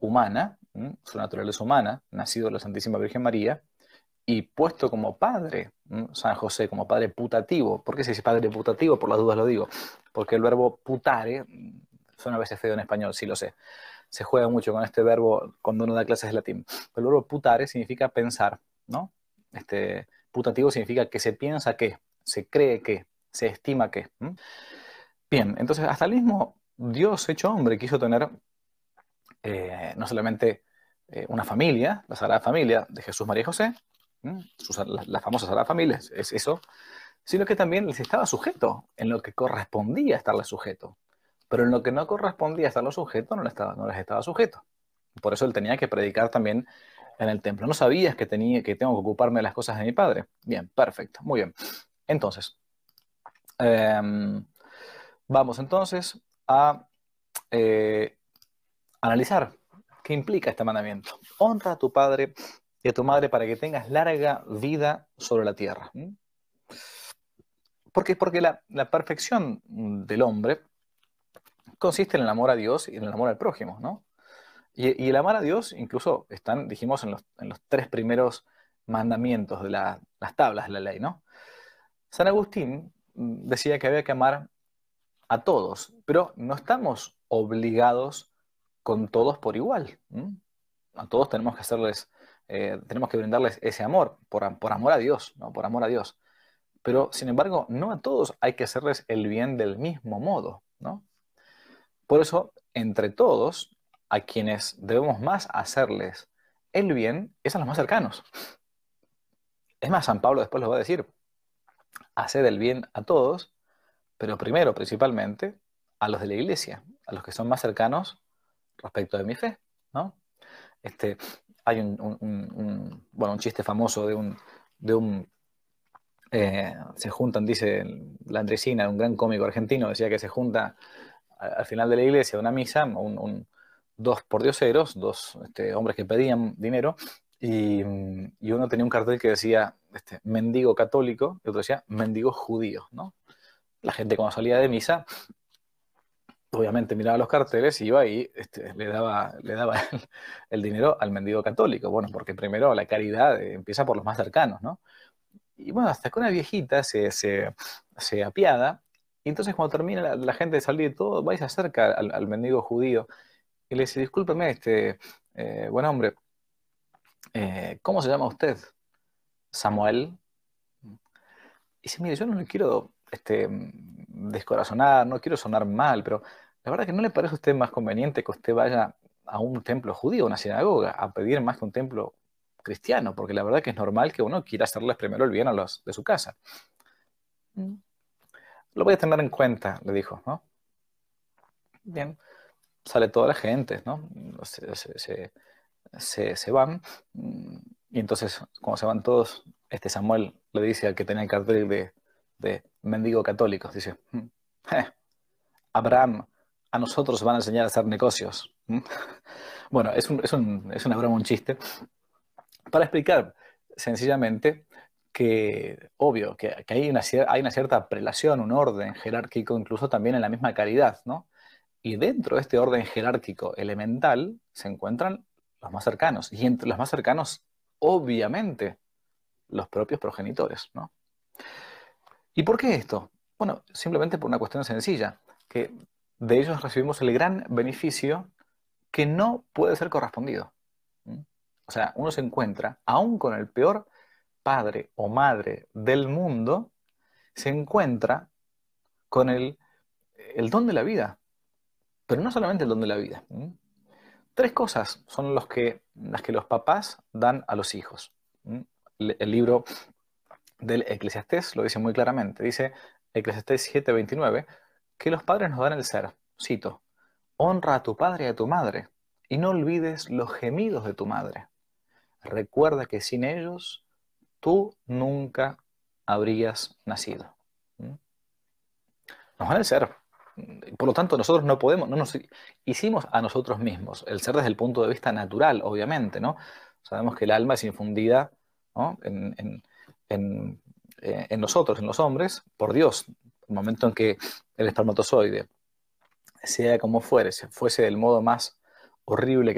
humana, su naturaleza humana, nacido de la Santísima Virgen María, y puesto como padre, San José, como padre putativo. ¿Por qué se dice padre putativo? Por las dudas lo digo. Porque el verbo putare suena a veces feo en español, sí lo sé. Se juega mucho con este verbo cuando uno da clases de latín. Pero el verbo putare significa pensar, ¿no? Putativo significa que se piensa que, se cree que, se estima que. Bien, entonces hasta el mismo Dios hecho hombre quiso tener no solamente una familia, la Sagrada Familia de Jesús, María y José, la famosa Sagrada Familia, es eso, sino que también les estaba sujeto en lo que correspondía estarle sujeto. Pero en lo que no correspondía estarlo sujeto, no les estaba sujeto. Por eso él tenía que predicar también en el templo. No sabías que tengo que ocuparme de las cosas de mi padre. Bien, perfecto, muy bien. Entonces, vamos entonces a analizar qué implica este mandamiento. Honra a tu padre y a tu madre para que tengas larga vida sobre la tierra. ¿Por qué? Porque la perfección del hombre consiste en el amor a Dios y en el amor al prójimo, ¿no? Y el amor a Dios incluso están, dijimos, en los tres primeros mandamientos de las tablas de la ley, ¿no? San Agustín decía que había que amar a todos, pero no estamos obligados con todos por igual. A todos tenemos que hacerles, tenemos que brindarles ese amor, por amor a Dios, ¿no? Por amor a Dios. Pero, sin embargo, no a todos hay que hacerles el bien del mismo modo, ¿no? Por eso, entre todos, a quienes debemos más hacerles el bien es a los más cercanos. Es más, San Pablo después lo va a decir, haced el bien a todos, pero primero, principalmente, a los de la iglesia, a los que son más cercanos respecto de mi fe, ¿no? Hay bueno, un chiste famoso se juntan, dice la Andresina, un gran cómico argentino, decía que se junta al final de la iglesia una misa, dos pordioseros, dos hombres que pedían dinero, y uno tenía un cartel que decía mendigo católico, y otro decía mendigo judío, ¿no? La gente cuando salía de misa, obviamente miraba los carteles y iba y le daba el dinero al mendigo católico. Bueno, porque primero la caridad empieza por los más cercanos, ¿no? Y bueno, hasta que una viejita se apiada, y entonces cuando termina la gente de salir y todo, va y se acerca al mendigo judío y le dice, discúlpeme, buen hombre, ¿cómo se llama usted? Samuel. Y dice, mire, yo no le quiero descorazonar, no quiero sonar mal, pero la verdad que no le parece a usted más conveniente que usted vaya a un templo judío, una sinagoga, a pedir más que un templo cristiano, porque la verdad que es normal que uno quiera hacerles primero el bien a los de su casa. Lo voy a tener en cuenta, le dijo, ¿no? Bien, sale toda la gente, ¿no? Se van, y entonces, cuando se van todos, Samuel le dice al que tenía el cartel de mendigo católico, dice, Abraham, a nosotros van a enseñar a hacer negocios. Bueno, es una broma, un chiste, para explicar sencillamente que, obvio, que hay hay una cierta prelación, un orden jerárquico, incluso también en la misma caridad, ¿no? Y dentro de este orden jerárquico elemental se encuentran los más cercanos. Y entre los más cercanos, obviamente, los propios progenitores, ¿no? ¿Y por qué esto? Bueno, simplemente por una cuestión sencilla, que de ellos recibimos el gran beneficio que no puede ser correspondido. O sea, uno se encuentra, aún con el peor padre o madre del mundo, se encuentra con el don de la vida. Pero no solamente el don de la vida. Tres cosas son las que los papás dan a los hijos. El libro del Eclesiastés lo dice muy claramente. Dice Eclesiastés 7:29 que los padres nos dan el ser. Cito, honra a tu padre y a tu madre y no olvides los gemidos de tu madre. Recuerda que sin ellos tú nunca habrías nacido. Nos dan el ser. Por lo tanto, nosotros no podemos, no nos hicimos a nosotros mismos. El ser desde el punto de vista natural, obviamente, ¿no? Sabemos que el alma es infundida, ¿no? En nosotros, en los hombres, por Dios. El momento en que el espermatozoide, sea como fuere, fuese del modo más horrible que